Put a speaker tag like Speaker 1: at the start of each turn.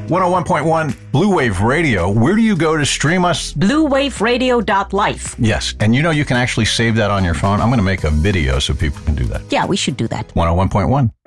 Speaker 1: 101.1 Blue Wave Radio. Where do you go to stream us?
Speaker 2: BlueWaveRadio.life.
Speaker 1: Yes, and you can actually save that on your phone. I'm going to make a video so people can do that.
Speaker 2: Yeah, we should do that.
Speaker 1: 101.1